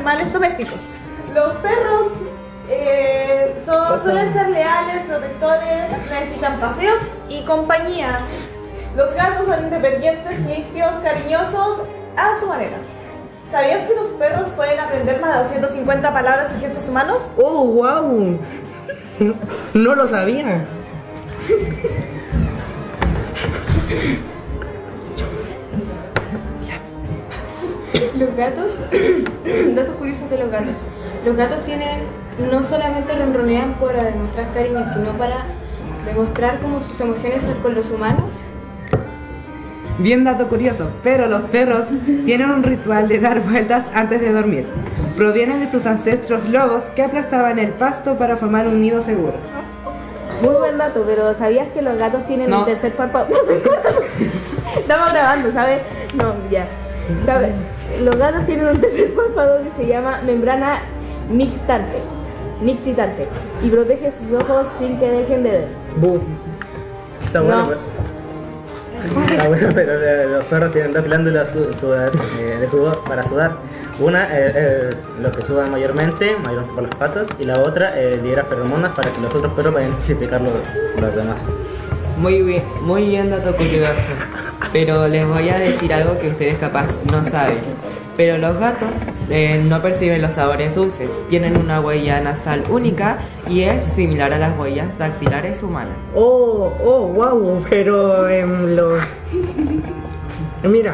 animales domésticos. Los perros suelen ser leales, protectores, necesitan paseos y compañía. Los gatos son independientes, limpios, cariñosos, a su manera. ¿Sabías que los perros pueden aprender más de 250 palabras y gestos humanos? ¡Oh, wow! No lo sabía. Los gatos, datos curiosos de los gatos. Los gatos tienen, no solamente ronronean para demostrar cariño, sino para demostrar como sus emociones con los humanos. Bien dato curioso, pero los perros tienen un ritual de dar vueltas antes de dormir. Provienen de sus ancestros lobos que aplastaban el pasto para formar un nido seguro. Muy buen dato, pero ¿sabías que los gatos tienen No. un tercer párpado? Estamos grabando, ¿sabes? No, ya. ¿Sabes? Los gatos tienen un tercer párpado que se llama membrana nictitante y protege sus ojos sin que dejen de ver. Está bueno, No. pero... Está bueno, pero los perros tienen dos glándulas de sudor para sudar. Una es lo que sudan mayormente por las patas, y la otra libera feromonas para que los otros perros vayan a identificar los demás. Muy bien dato curioso. Pero les voy a decir algo que ustedes capaz no saben. Pero los gatos no perciben los sabores dulces. Tienen una huella nasal única y es similar a las huellas dactilares humanas. Oh, wow, pero mira.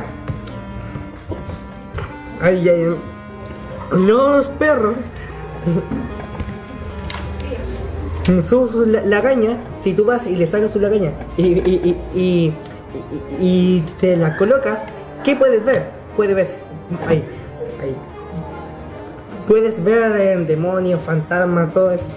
Los perros. Su lagaña, si tú vas y le sacas su lagaña y te la colocas, ¿qué puedes ver? Puedes ver ahí. Puedes ver demonios, fantasmas, todo eso.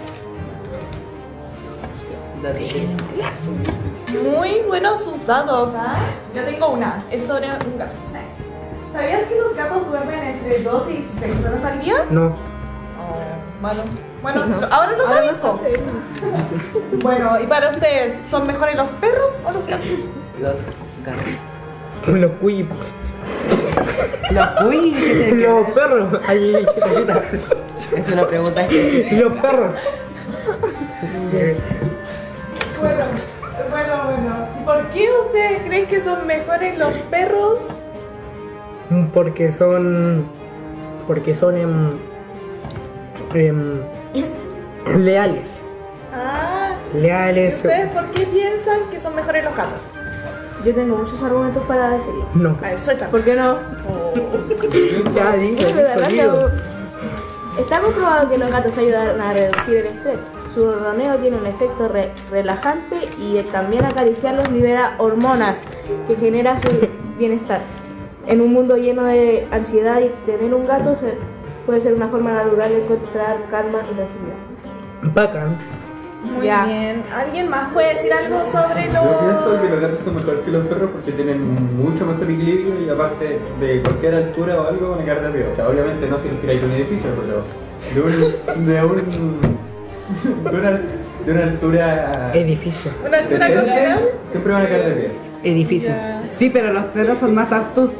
Muy buenos sus datos, ¿ah? Yo tengo una, es sobre un gato. ¿Sabías que los gatos duermen entre 2 y 16 horas al día? No. Bueno, ahora lo sabes. Bueno, y para ustedes, ¿son mejores los perros o los gatos? Los gatos. Los cuyos. Los cuy. Los perros. Ahí, Es una pregunta específica. los perros. Bueno. ¿Y por qué ustedes creen que son mejores los perros? Porque son leales. ¿Y ustedes por qué piensan que son mejores los gatos? Yo tengo muchos argumentos para decirlo. No. A ver, suelta. ¿Por qué no? Ya digo, Es verdad, digo. está comprobado que los gatos ayudan a reducir el estrés. Su ronroneo tiene un efecto relajante y también acariciarlos libera hormonas que generan su bienestar. En un mundo lleno de ansiedad, y tener un gato puede ser una forma natural de encontrar calma y tranquilidad. Bacán. Muy Ya. bien. ¿Alguien más puede decir algo sobre Yo pienso los...? que los gatos son mejores que los perros porque tienen mucho mejor equilibrio y aparte de cualquier altura o algo van a quedar de pie. O sea, obviamente no si los tiráis de un edificio, pero de una altura Edificio. ¿Una altura decente, considerable? siempre van a quedar de pie. Edificio. Ya. Sí, pero los perros son más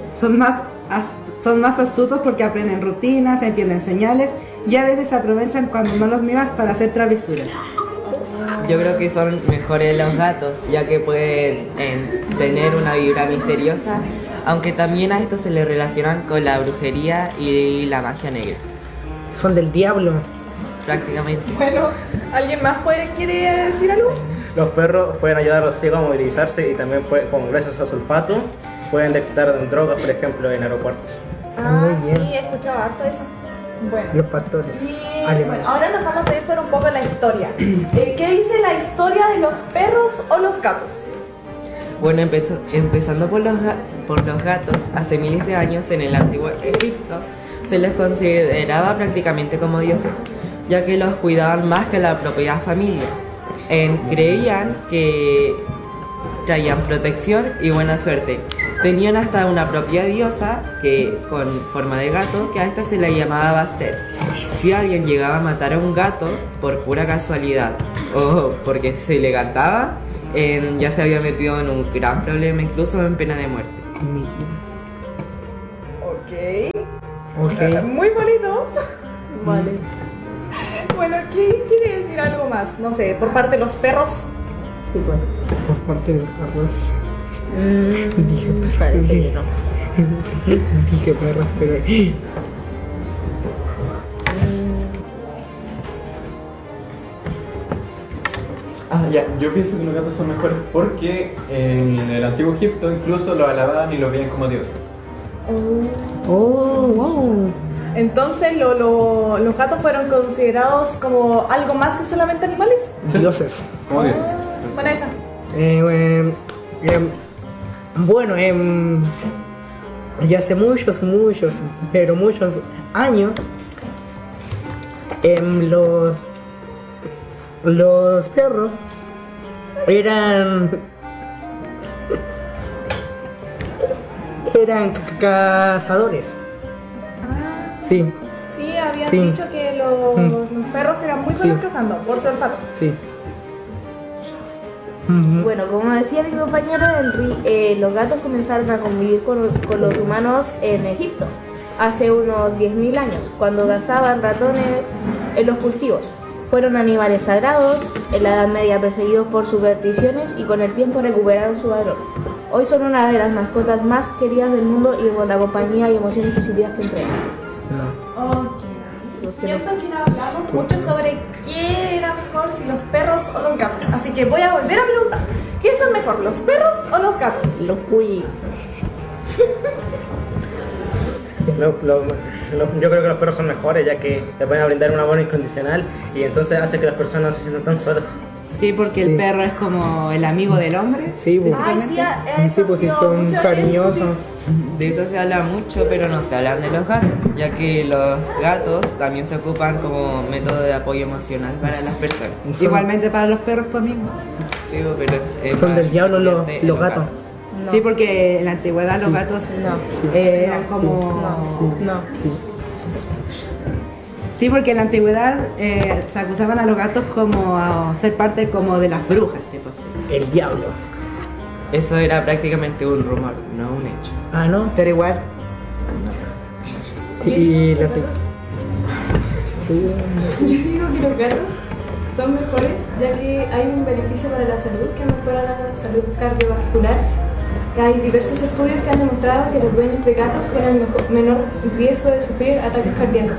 astutos porque aprenden rutinas, entienden señales y a veces se aprovechan cuando no los miras para hacer travesuras. Yo creo que son mejores los gatos, ya que pueden tener una vibra misteriosa, aunque también a estos se les relacionan con la brujería y la magia negra, Son del diablo. prácticamente. Bueno, ¿alguien más quiere decir algo? Los perros pueden ayudar a los ciegos a movilizarse y también como gracias a su olfato pueden detectar drogas, por ejemplo, en aeropuertos. Muy bien. Sí, he escuchado harto eso. Bueno. Los pastores Bien, alemanes. bueno, ahora nos vamos a ir por un poco la historia. ¿Qué dice la historia de los perros o los gatos? Bueno, empezando por los gatos, hace miles de años en el antiguo Egipto se les consideraba prácticamente como dioses, ya que los cuidaban más que la propia familia. Creían que traían protección y buena suerte. Tenían hasta una propia diosa con forma de gato, que a esta se la llamaba Bastet. Si alguien llegaba a matar a un gato por pura casualidad o porque se le cantaba, ya se había metido en un gran problema, incluso en pena de muerte. Ok. Ok. Muy bonito. Vale. Bueno, ¿quién quiere decir algo más? No sé, por parte de los perros. Sí, pues. Por parte de los perros. Parece que no. Dije perros, pero. Ah, ya, yo pienso que los gatos son mejores porque en el antiguo Egipto incluso los alababan y los veían como dioses. Oh, wow. Entonces, los gatos fueron considerados como algo más que solamente animales. Dioses. Como dioses. Buena esa. Bueno, ya hace muchos, pero muchos años, los perros eran cazadores. Sí, Sí, habían Sí. dicho que los perros eran muy buenos Sí. cazando por su olfato. sí. Ujú. Bueno, como decía mi compañero Henry, los gatos comenzaron a convivir con los humanos en Egipto hace unos 10.000 años, cuando cazaban ratones en los cultivos. Fueron animales sagrados, en la Edad Media perseguidos por supersticiones y con el tiempo recuperaron su valor. Hoy son una de las mascotas más queridas del mundo y con la compañía y emociones positivas que entregan. No. Ok. Siento que no hablamos mucho sobre qué era mejor, si los perros o los gatos. Así que voy a volver a preguntar: ¿qué son mejor, los perros o los gatos? Los cuy. Yo creo que los perros son mejores, ya que le pueden brindar un amor incondicional y entonces hace que las personas no se sientan tan solas. Sí, porque Sí. el perro es como el amigo del hombre. Sí, pues. Ay, sí, Sí, pues si son cariñosos. De eso se habla mucho, pero no se hablan de los gatos, ya que los gatos también se ocupan como método de apoyo emocional para las personas. Son- Igualmente para los perros, pues mismo. Sí, pero es Son más del diablo los evidente gatos. No. Sí, porque en la antigüedad los gatos eran como... No. Sí. Sí, porque en la antigüedad se acusaban a los gatos como a ser parte como de las brujas. Tipo. El diablo. Eso era prácticamente un rumor, no un hecho. Ah, ¿no? Pero igual, Y las... Yo digo que los gatos son mejores ya que hay un beneficio para la salud que mejora la salud cardiovascular. Hay diversos estudios que han demostrado que los dueños de gatos tienen menor riesgo de sufrir ataques cardíacos.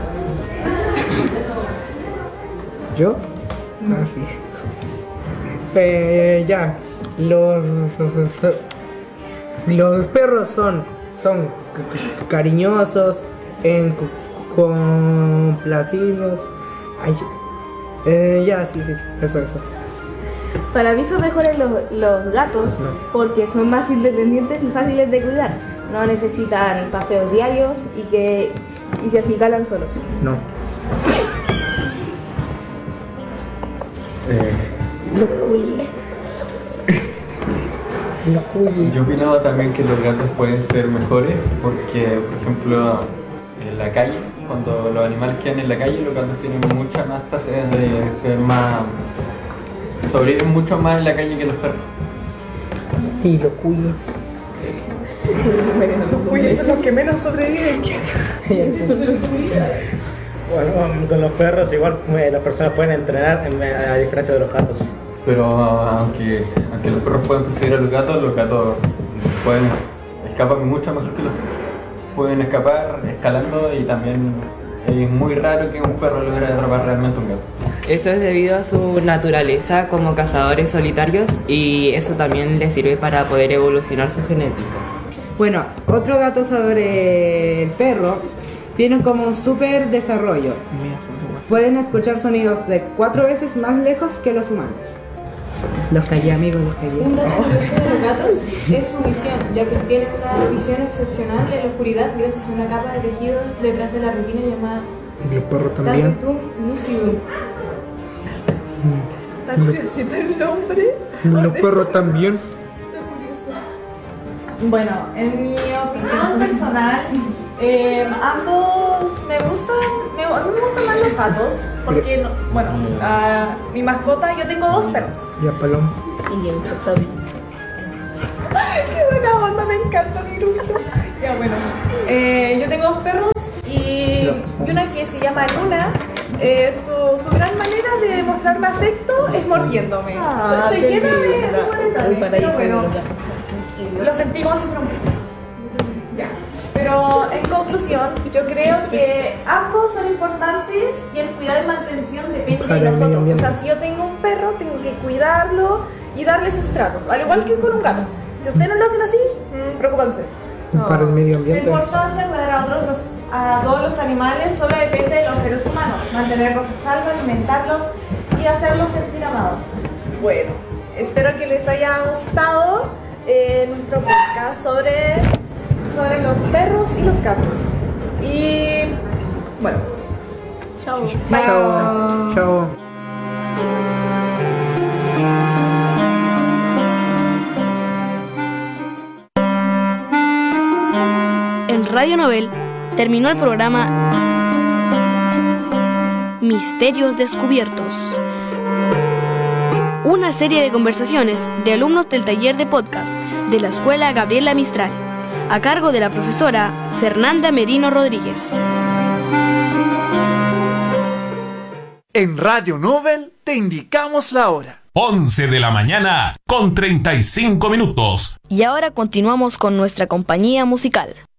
¿Yo? Ah, sí. Ya. Los perros son cariñosos, complacidos. Ay, ya, sí, eso. Para mí son mejores los gatos porque son más independientes y fáciles de cuidar. No necesitan paseos diarios y se acicalan solos. No. Yo opinaba también que los gatos pueden ser mejores porque, por ejemplo, en la calle, cuando los animales quedan en la calle, los gatos tienen mucha más tasa de ser más... sobreviven mucho más en la calle que los perros. Y lo cuyo. Uy, esos son los que menos sobreviven. Bueno, con los perros igual las personas pueden entrenar a diferencia de los gatos. Pero aunque los perros pueden perseguir a los gatos pueden escapar mucho mejor que los perros. Pueden escapar escalando y también es muy raro que un perro logre atrapar realmente un gato. Eso es debido a su naturaleza como cazadores solitarios y eso también les sirve para poder evolucionar su genética. bueno, otro dato sobre el perro, tienen como un súper desarrollo. Pueden escuchar sonidos de 4 veces más lejos que los humanos. Los callé, amigos, los callé. Un dato curioso de los gatos es su visión, ya que tienen una visión excepcional en la oscuridad gracias a una capa de tejido detrás de la retina llamada Y los perros también. tapetum lucidum. Está curiosito el nombre. Los perros también. Bueno, en mi opinión personal, ambos me gustan. A mí me gustan más los gatos. Porque, mi mascota, yo tengo 2 perros. Ya, paloma. Y el sector. Qué buena onda, me encanta mi grupo. Ya, bueno, yo tengo 2 perros y y una que se llama Luna. Su gran manera de demostrarme afecto es mordiéndome. Estoy qué llena de linda. moretones, Uy, para pero ahí, bueno, pero lo sentí como si fuera un beso. Ya. Pero en conclusión, yo creo que ambos son importantes y el cuidado y mantención depende Para de el medio nosotros. O ambiente. sea, si yo tengo un perro, tengo que cuidarlo y darle sus tratos, al igual que con un gato. Si ustedes no lo hacen así, preocúpense. Para el medio La ambiente. importancia de cuidar a todos los animales solo depende de los seres humanos. Mantenerlos a salvo, alimentarlos y hacerlos sentir amados. Bueno, espero que les haya gustado nuestro podcast sobre los perros y los gatos. Y bueno, Chao. Chao. Chao. En Radio Novel terminó el programa Misterios Descubiertos, una serie de conversaciones de alumnos del taller de podcast de la Escuela Gabriela Mistral, a cargo de la profesora Fernanda Merino Rodríguez. En Radio Novel te indicamos la hora. 11 de la mañana con 35 minutos. Y ahora continuamos con nuestra compañía musical.